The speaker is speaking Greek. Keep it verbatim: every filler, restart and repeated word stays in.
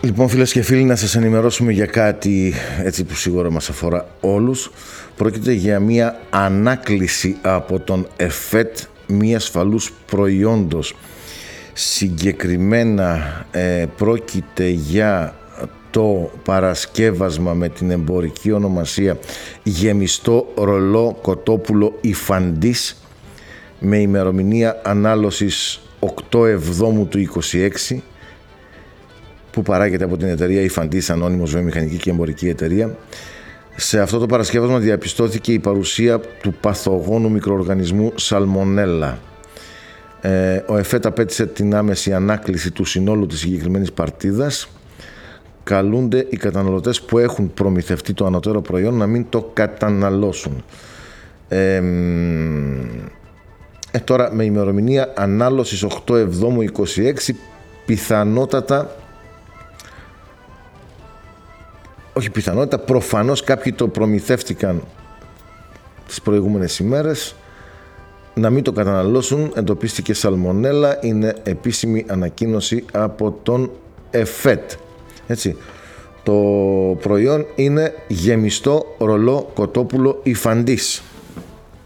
Λοιπόν, φίλες και φίλοι, να σας ενημερώσουμε για κάτι έτσι που σίγουρα μας αφορά όλους. Πρόκειται για μια ανάκληση από τον ΕΦΕΤ μη ασφαλούς προϊόντος. Συγκεκριμένα ε, πρόκειται για το παρασκεύασμα με την εμπορική ονομασία γεμιστό ρολό κοτόπουλο Ιφαντής με ημερομηνία ανάλωσης οκτώ Εβδόμου του είκοσι έξι, που παράγεται από την εταιρεία Ιφαντής Ανώνυμος Βιομηχανική και Εμπορική Εταιρεία. Σε αυτό το παρασκεύασμα διαπιστώθηκε η παρουσία του παθογόνου μικροοργανισμού Σαλμονέλα. Ε, ο ΕΦΕΤ απέτησε την άμεση ανάκληση του συνόλου της συγκεκριμένης παρτίδας. Καλούνται οι καταναλωτές που έχουν προμηθευτεί το ανωτέρω προϊόν να μην το καταναλώσουν. Ε, ε, τώρα με ημερομηνία ανάλωσης οκτώ Εβδόμου είκοσι έξι, πιθανότατα όχι πιθανότητα, προφανώς κάποιοι το προμηθεύτηκαν τις προηγούμενες ημέρες, να μην το καταναλώσουν. Εντοπίστηκε σαλμονέλα, είναι επίσημη ανακοίνωση από τον ΕΦΕΤ. Έτσι. Το προϊόν είναι γεμιστό ρολό κοτόπουλο Ιφαντής.